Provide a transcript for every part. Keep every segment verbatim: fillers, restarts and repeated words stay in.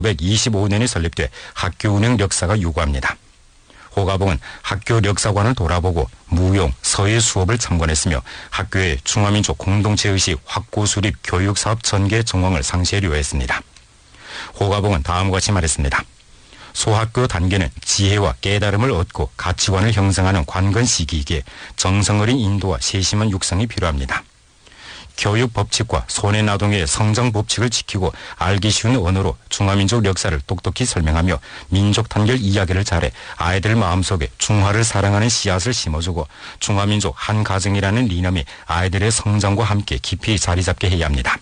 천구백이십오 년에 설립돼 학교 운영 역사가 유구합니다. 호가봉은 학교 역사관을 돌아보고 무용, 서예 수업을 참관했으며 학교의 중화민족 공동체의식 확고 수립 교육사업 전개 정황을 상세히 료했습니다. 호가봉은 다음과 같이 말했습니다. 소학교 단계는 지혜와 깨달음을 얻고 가치관을 형성하는 관건 시기이기에 정성어린 인도와 세심한 육성이 필요합니다. 교육 법칙과 소년아동의 성장 법칙을 지키고 알기 쉬운 언어로 중화민족 역사를 똑똑히 설명하며 민족 단결 이야기를 잘해 아이들 마음속에 중화를 사랑하는 씨앗을 심어주고 중화민족 한 가정이라는 리념이 아이들의 성장과 함께 깊이 자리 잡게 해야 합니다.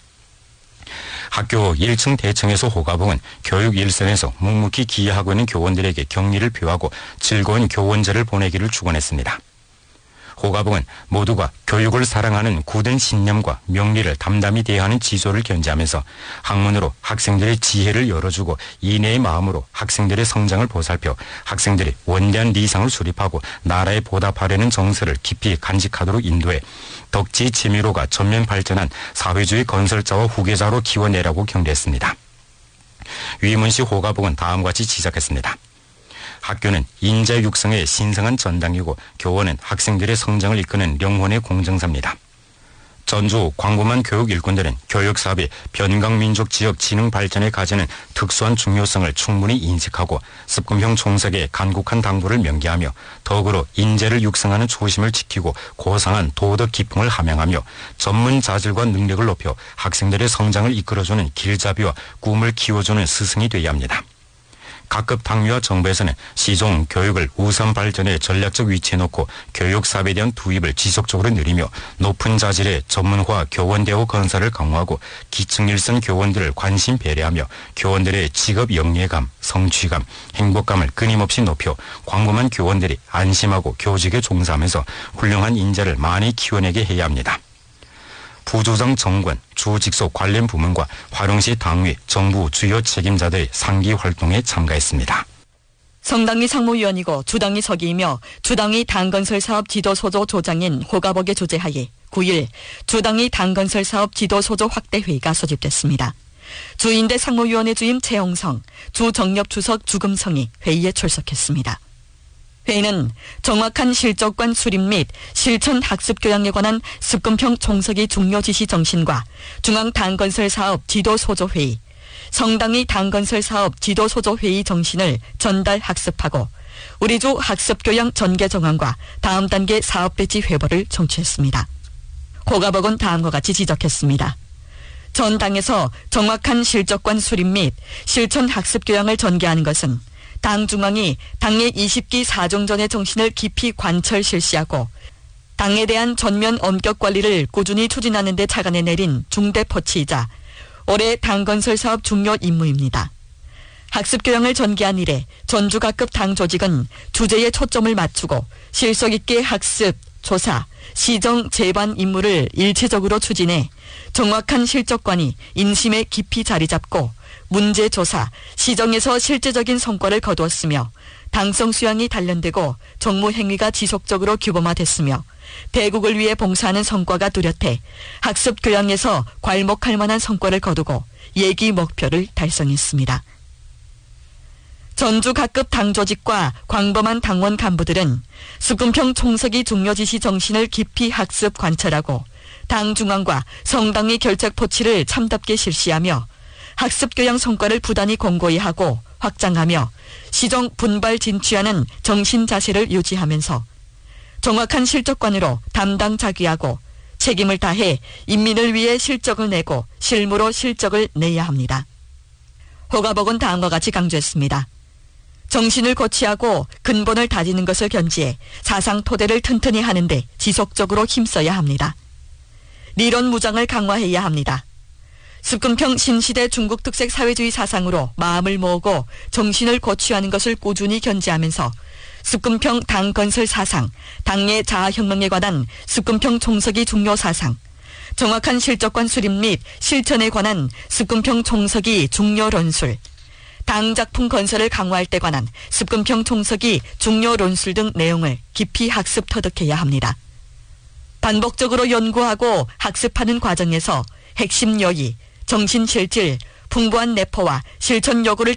학교 일 층 대청에서 호가봉은 교육 일선에서 묵묵히 기여하고 있는 교원들에게 격려를 표하고 즐거운 교원제를 보내기를 축원했습니다. 호가봉은 모두가 교육을 사랑하는 굳은 신념과 명리를 담담히 대하는 지조를 견지하면서 학문으로 학생들의 지혜를 열어주고 인애의 마음으로 학생들의 성장을 보살펴 학생들이 원대한 리상을 수립하고 나라에 보답하려는 정서를 깊이 간직하도록 인도해 덕지 치미로가 전면 발전한 사회주의 건설자와 후계자로 키워내라고 격려했습니다. 위문시 호가봉은 다음과 같이 지적했습니다. 학교는 인재 육성의 신성한 전당이고 교원은 학생들의 성장을 이끄는 영혼의 공정사입니다. 전주 광범한 교육 일꾼들은 교육사업이 변강민족 지역 진흥 발전에 가지는 특수한 중요성을 충분히 인식하고 습금형 총석의 간곡한 당부를 명기하며 더불어 인재를 육성하는 초심을 지키고 고상한 도덕 기풍을 함양하며 전문 자질과 능력을 높여 학생들의 성장을 이끌어주는 길잡이와 꿈을 키워주는 스승이 되어야 합니다. 각급 당위와 정부에서는 시종 교육을 우선 발전의 전략적 위치에 놓고 교육사업에 대한 투입을 지속적으로 늘리며 높은 자질의 전문화 교원대우 건설을 강화하고 기층 일선 교원들을 관심 배려하며 교원들의 직업 영예감, 성취감, 행복감을 끊임없이 높여 광범한 교원들이 안심하고 교직에 종사하면서 훌륭한 인재를 많이 키워내게 해야 합니다. 부조정 정권, 주 직속 관련 부문과 화령시 당위, 정부 주요 책임자들의 상기 활동에 참가했습니다. 성당리 상무위원이고 주당위 서기이며 주당위 당건설 사업 지도 소조 조장인 호가복의 조제하에 구 일 주당위 당건설 사업 지도 소조 확대 회의가 소집됐습니다. 주인대 상무위원회 주임 최홍성, 주정력 주석 주금성이 회의에 출석했습니다. 회의는 정확한 실적관 수립 및 실천 학습 교양에 관한 습금평 총석의 중요 지시 정신과 중앙 당건설 사업 지도 소조 회의, 성당의 당건설 사업 지도 소조 회의 정신을 전달 학습하고 우리주 학습 교양 전개 정황과 다음 단계 사업 배치 회보를 청취했습니다. 호가복은 다음과 같이 지적했습니다. 전 당에서 정확한 실적관 수립 및 실천 학습 교양을 전개하는 것은 당 중앙이 당의 이십 기 사정전의 정신을 깊이 관철 실시하고 당에 대한 전면 엄격 관리를 꾸준히 추진하는 데 차관에 내린 중대 포치이자 올해 당 건설 사업 중요 임무입니다. 학습 교양을 전개한 이래 전주 각급 당 조직은 주제에 초점을 맞추고 실속 있게 학습, 조사, 시정, 재반 임무를 일체적으로 추진해 정확한 실적관이 인심에 깊이 자리 잡고 문제조사, 시정에서 실제적인 성과를 거두었으며 당성 수양이 단련되고 정무 행위가 지속적으로 규범화됐으며 대국을 위해 봉사하는 성과가 뚜렷해 학습 교양에서 괄목할 만한 성과를 거두고 예기 목표를 달성했습니다. 전주 각급 당 조직과 광범한 당원 간부들은 습금평 총석이 중요 지시 정신을 깊이 학습 관철하고 당 중앙과 성당의 결책 포치를 참답게 실시하며 학습 교양 성과를 부단히 공고히 하고 확장하며 시정 분발 진취하는 정신 자세를 유지하면서 정확한 실적관으로 담당 자귀하고 책임을 다해 인민을 위해 실적을 내고 실무로 실적을 내야 합니다. 호가복은 다음과 같이 강조했습니다. 정신을 고취하고 근본을 다지는 것을 견지해 사상 토대를 튼튼히 하는데 지속적으로 힘써야 합니다. 리론 무장을 강화해야 합니다. 습금평 신시대 중국 특색 사회주의 사상으로 마음을 모으고 정신을 고취하는 것을 꾸준히 견지하면서 습금평 당 건설 사상, 당의 자아혁명에 관한 습금평 총석의 중요 사상, 정확한 실적관 수립 및 실천에 관한 습금평 총석의 중요論술, 당 작품 건설을 강화할 때 관한 습금평 총석의 중요論술 등 내용을 깊이 학습 터득해야 합니다. 반복적으로 연구하고 학습하는 과정에서 핵심 요의, 정신실질, 풍부한 내포와 실천 요구를